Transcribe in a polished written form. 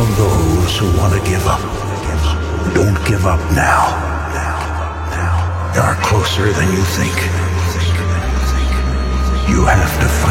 all those who want to give up. Don't give up now. You're closer than you think. You have to fight.